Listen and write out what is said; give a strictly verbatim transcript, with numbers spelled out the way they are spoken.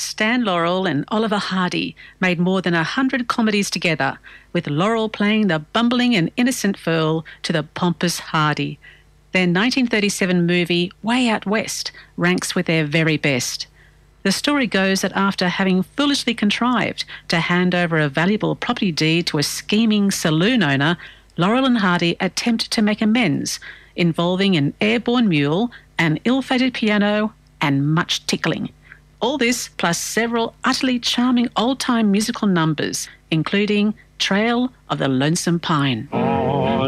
Stan Laurel and Oliver Hardy made more than a hundred comedies together, with Laurel playing the bumbling and innocent fool to the pompous Hardy. Their nineteen thirty-seven movie Way Out West ranks with their very best. The story goes that after having foolishly contrived to hand over a valuable property deed to a scheming saloon owner, Laurel and Hardy attempt to make amends, involving an airborne mule, an ill-fated piano, and much tickling. All this plus several utterly charming old-time musical numbers, including Trail of the Lonesome Pine.